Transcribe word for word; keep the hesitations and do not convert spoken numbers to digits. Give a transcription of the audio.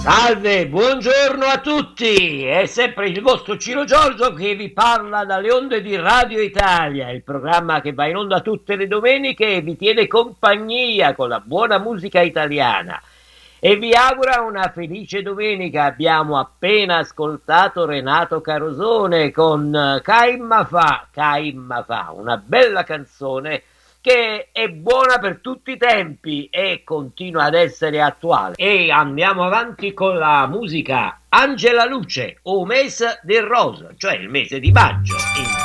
Salve, buongiorno a tutti! È sempre il vostro Ciro Giorgio che vi parla dalle onde di Radio Italia, il programma che va in onda tutte le domeniche e vi tiene compagnia con la buona musica italiana. E vi augura una felice domenica. Abbiamo appena ascoltato Renato Carosone con Caimma fa, Caimma fa, una bella canzone che è buona per tutti i tempi e continua ad essere attuale. E andiamo avanti con la musica Angela Luce, o mese del rosa, cioè il mese di maggio.